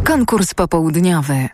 Konkurs popołudniowy.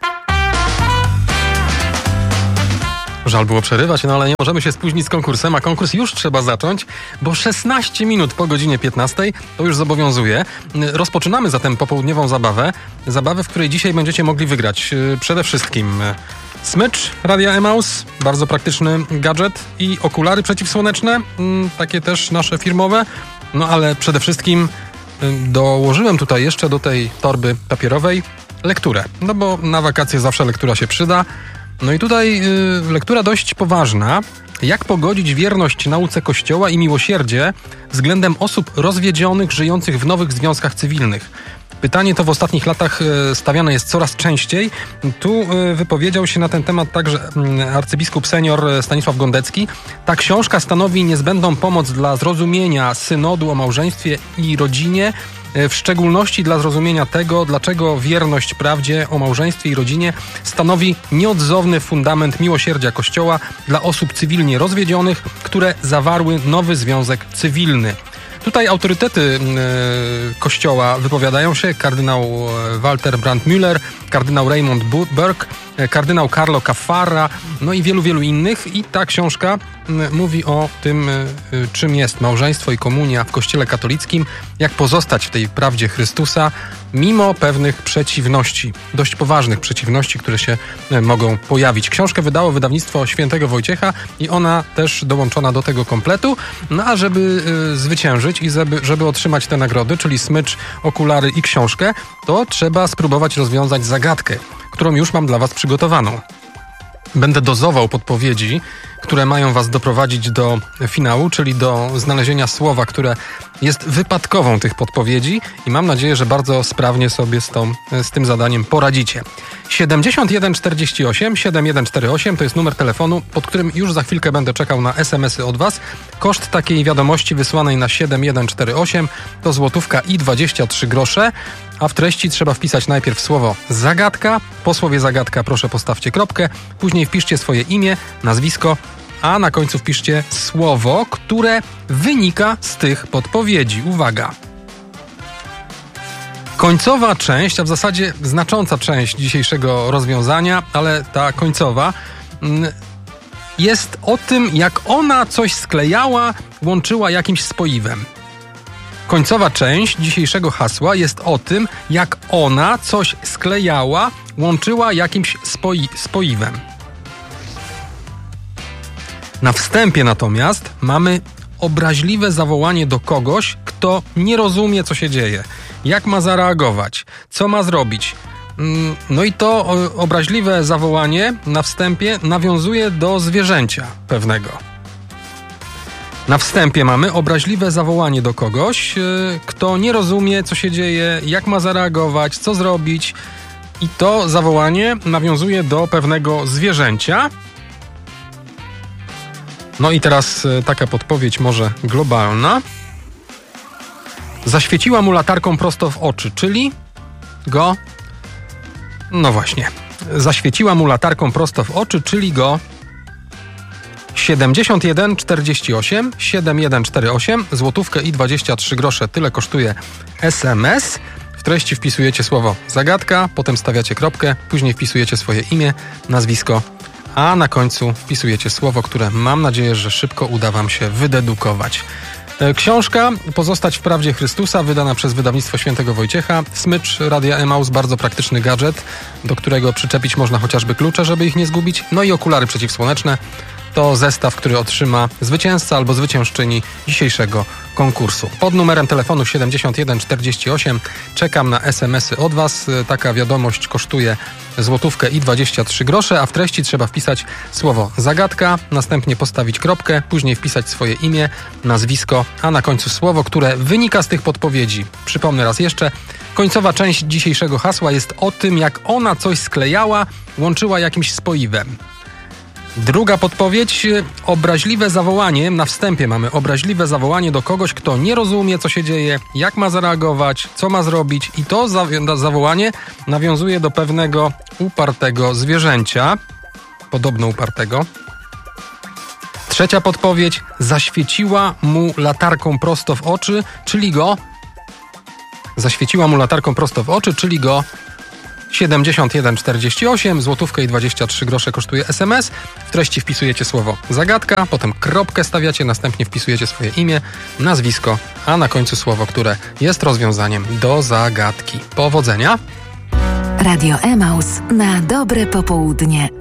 Żal było przerywać, ale nie możemy się spóźnić z konkursem, a konkurs już trzeba zacząć, bo 16 minut po godzinie 15 to już zobowiązuje. Rozpoczynamy zatem popołudniową zabawę, w której dzisiaj będziecie mogli wygrać przede wszystkim smycz Radia Emaus, bardzo praktyczny gadżet, i okulary przeciwsłoneczne, takie też nasze firmowe, no ale przede wszystkim dołożyłem tutaj jeszcze do tej torby papierowej lekturę, no bo na wakacje zawsze lektura się przyda. No i tutaj lektura dość poważna. Jak pogodzić wierność nauce Kościoła i miłosierdzie względem osób rozwiedzionych, żyjących w nowych związkach cywilnych? Pytanie to w ostatnich latach stawiane jest coraz częściej. Tu wypowiedział się na ten temat także arcybiskup senior Stanisław Gondecki. Ta książka stanowi niezbędną pomoc dla zrozumienia synodu o małżeństwie i rodzinie, w szczególności dla zrozumienia tego, dlaczego wierność prawdzie o małżeństwie i rodzinie stanowi nieodzowny fundament miłosierdzia Kościoła dla osób cywilnie rozwiedzionych, które zawarły nowy związek cywilny. Tutaj autorytety Kościoła wypowiadają się: kardynał Walter Brandmüller, kardynał Raymond Burke, kardynał Carlo Caffarra, no i wielu innych. I ta książka mówi o tym, czym jest małżeństwo i komunia w Kościele katolickim, jak pozostać w tej prawdzie Chrystusa, mimo pewnych przeciwności, dość poważnych przeciwności, które się mogą pojawić. Książkę wydało wydawnictwo Świętego Wojciecha i ona też dołączona do tego kompletu. No a żeby zwyciężyć i żeby otrzymać te nagrody, czyli smycz, okulary i książkę, to trzeba spróbować rozwiązać zagadkę, którą już mam dla Was przygotowaną. Będę dozował podpowiedzi, które mają Was doprowadzić do finału, czyli do znalezienia słowa, które jest wypadkową tych podpowiedzi, i mam nadzieję, że bardzo sprawnie sobie z tym zadaniem poradzicie. 7148 7148 to jest numer telefonu, pod którym już za chwilkę będę czekał na SMS-y od Was. Koszt takiej wiadomości wysłanej na 7148 to złotówka i 23 grosze, a w treści trzeba wpisać najpierw słowo zagadka. Po słowie zagadka proszę postawcie kropkę, później wpiszcie swoje imię, nazwisko, a na końcu wpiszcie słowo, które wynika z tych podpowiedzi. Uwaga! Końcowa część, a w zasadzie znacząca część dzisiejszego rozwiązania, ale ta końcowa, jest o tym, jak ona coś sklejała, łączyła jakimś spoiwem. Końcowa część dzisiejszego hasła jest o tym, jak ona coś sklejała, łączyła jakimś spoiwem. Na wstępie natomiast mamy obraźliwe zawołanie do kogoś, kto nie rozumie, co się dzieje, jak ma zareagować, co ma zrobić. No i to obraźliwe zawołanie na wstępie nawiązuje do zwierzęcia pewnego. Na wstępie mamy obraźliwe zawołanie do kogoś, kto nie rozumie, co się dzieje, jak ma zareagować, co zrobić. I to zawołanie nawiązuje do pewnego zwierzęcia. No i teraz taka podpowiedź może globalna. Zaświeciła mu latarką prosto w oczy, czyli go... No właśnie. Zaświeciła mu latarką prosto w oczy, czyli go... 7148 7148, złotówkę i 23 grosze, tyle kosztuje SMS. W treści wpisujecie słowo zagadka, potem stawiacie kropkę, później wpisujecie swoje imię, nazwisko, a na końcu wpisujecie słowo, które mam nadzieję, że szybko uda Wam się wydedukować. Książka Pozostać w prawdzie Chrystusa, wydana przez wydawnictwo Świętego Wojciecha. Smycz Radia Emaus, bardzo praktyczny gadżet, do którego przyczepić można chociażby klucze, żeby ich nie zgubić. No i okulary przeciwsłoneczne. To zestaw, który otrzyma zwycięzca albo zwyciężczyni dzisiejszego konkursu. Pod numerem telefonu 7148 czekam na SMS-y od Was. Taka wiadomość kosztuje złotówkę i 23 grosze, a w treści trzeba wpisać słowo zagadka, następnie postawić kropkę, później wpisać swoje imię, nazwisko, a na końcu słowo, które wynika z tych podpowiedzi. Przypomnę raz jeszcze, końcowa część dzisiejszego hasła jest o tym, jak ona coś sklejała, łączyła jakimś spoiwem. Druga podpowiedź, obraźliwe zawołanie. Na wstępie mamy obraźliwe zawołanie do kogoś, kto nie rozumie, co się dzieje, jak ma zareagować, co ma zrobić, i to zawołanie nawiązuje do pewnego upartego zwierzęcia, podobno upartego. Trzecia podpowiedź, zaświeciła mu latarką prosto w oczy, czyli go 7148, złotówkę i 23 grosze kosztuje SMS. W treści wpisujecie słowo zagadka, potem kropkę stawiacie, następnie wpisujecie swoje imię, nazwisko, a na końcu słowo, które jest rozwiązaniem do zagadki. Powodzenia! Radio Emaus na dobre popołudnie.